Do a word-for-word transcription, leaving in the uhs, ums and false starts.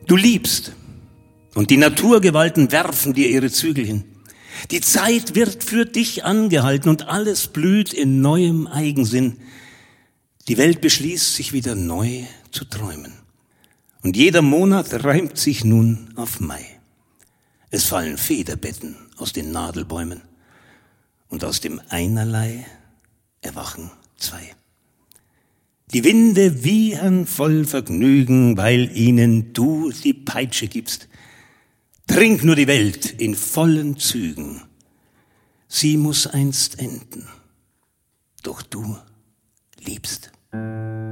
Du liebst und die Naturgewalten werfen dir ihre Zügel hin. Die Zeit wird für dich angehalten und alles blüht in neuem Eigensinn. Die Welt beschließt, sich wieder neu zu träumen. Und jeder Monat reimt sich nun auf Mai. Es fallen Federbetten aus den Nadelbäumen und aus dem Einerlei erwachen zwei. Die Winde wiehern voll Vergnügen, weil ihnen du die Peitsche gibst. Trink nur die Welt in vollen Zügen. Sie muss einst enden, doch du liebst.